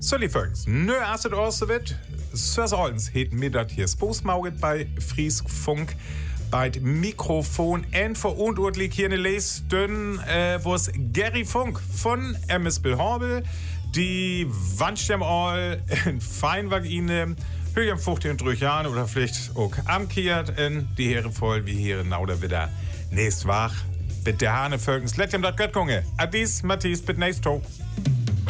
Sully Folgens, nö, as het auch so wird, Sörs Olens het mir dat hier Spoosmauget bei Frieskfunk, bei Mikrofon en verantwortlich hier ne Les, dünn, wo's Gary Funk von MS Bilhorbel, die Wandstern all in Feinwagine, höher am 15 Jahren oder vielleicht auch amkehrt in die Heere voll wie hier in Nauder wieder nächst wach. Bitte Hane Folgens, let ihm dat Göttkunge. Adis, Matthias, bis nächst Tag.